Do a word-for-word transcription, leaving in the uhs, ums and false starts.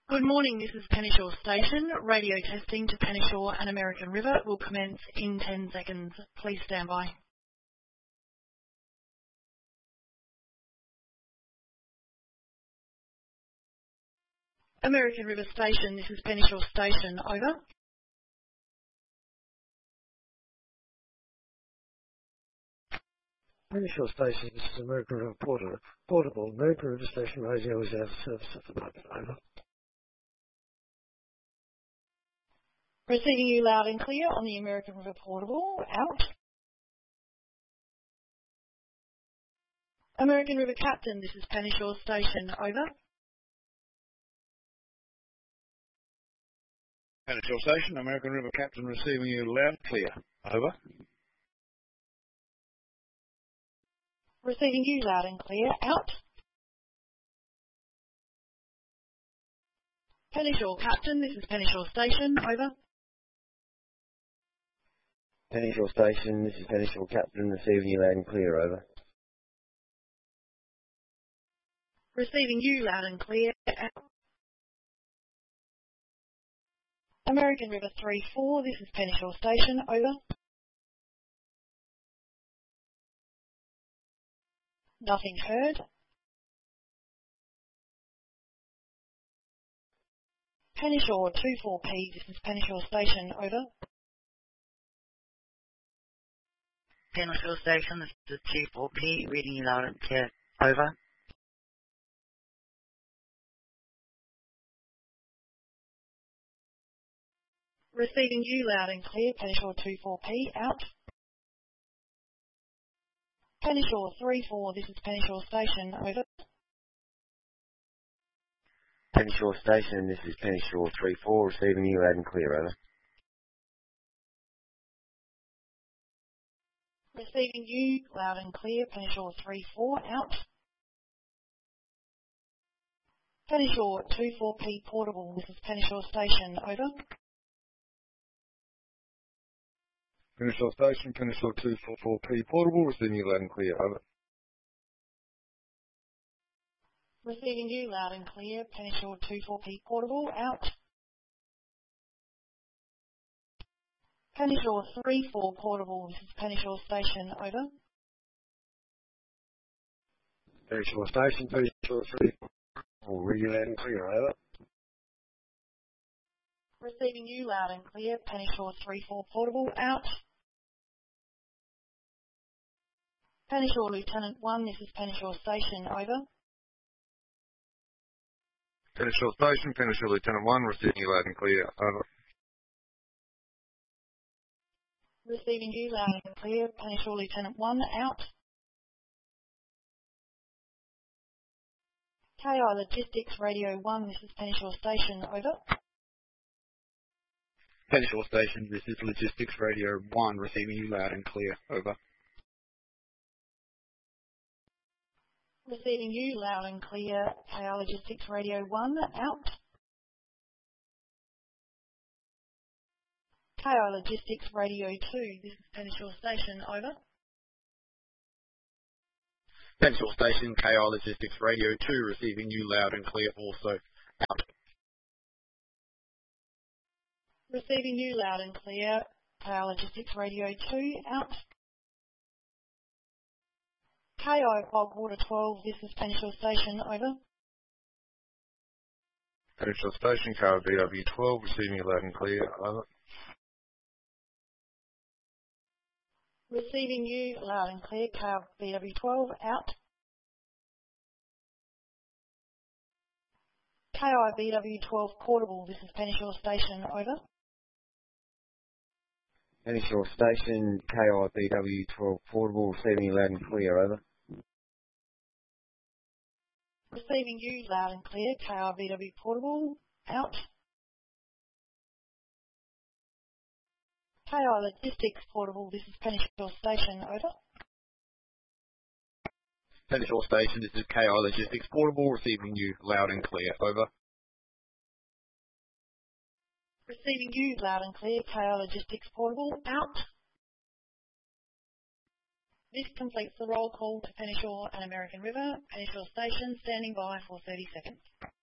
Good morning, this is Penny Shore Station. Radio testing to Penny Shore and American River will commence in ten seconds. Please stand by. American River Station, this is Penny Shore Station, over. Penny Shore Station, this is American River Porter, Portable. American River Station radio is out of service at the moment, over. Receiving you loud and clear on the American River Portable, out. American River Captain, this is Penny Shore Station, over. Penny Shore Station, American River Captain receiving you loud and clear, over. Receiving you loud and clear, out. Penny Shore Captain, this is Penny Shore Station, over. Penny Shore Station, this is Penny Shore Captain receiving you loud and clear, over. Receiving you loud and clear, out. American River three four, this is Penny Shore Station, over. Nothing heard. Penny Shore two four P, this is Penny Shore Station, over. Penny Shore Station, this is two four P, reading you loud and clear, over. Receiving you loud and clear, Penny Shore two four P, out. Penny Shore three four, this is Penny Shore Station, over. Penny Shore Station, this is Penny Shore three four receiving you loud and clear, over. Receiving you loud and clear, Penny Shore three four, out. Penny Shore two four P Portable, this is Penny Shore Station, over. Penny Shore Station, Penny Shore two four four P Portable receiving you loud and clear, over. Receiving you loud and clear, Penny Shore two four P Portable, out. Penny Shore three four Portable, this is Penny Shore Station, over. Penny Shore Station, Penny Shore three four, reading loud and clear, over. Receiving you loud and clear, Penny Shore three four Portable, out. Penny Shore Lieutenant one, this is Penny Shore Station, over. Penny Shore Station, Penny Shore Lieutenant one receiving you loud and clear, over. Receiving you loud and clear, Penny Shore Lieutenant one, out. K I Logistics Radio one, this is Penny Shore Station, over. Penny Shore Station, this is Logistics Radio one receiving you loud and clear, over. Receiving you loud and clear, K I Logistics Radio one, out. K I Logistics Radio two, this is Penny Shore Station, over. Penny Shore Station, K I Logistics Radio two receiving you loud and clear, also, out. Receiving you loud and clear, K I Logistics Radio two, out. K I Bogwater twelve, this is Penny Shore Station, over. Penny Shore Station, K I B W twelve receiving you loud and clear, over. Receiving you loud and clear, K I B W twelve, out. K I B W twelve Portable, this is Penny Shore Station, over. Penny Shore Station, K I B W twelve Portable receiving you loud and clear, over. Receiving you loud and clear, K I B W Portable, out. K I Logistics Portable, this is Penny Shore Station, over. Penny Shore Station, this is K I Logistics Portable receiving you loud and clear, over. Receiving you loud and clear, K I Logistics Portable, out. This completes the roll call to Penny Shore and American River. Penny Shore Station standing by for thirty seconds.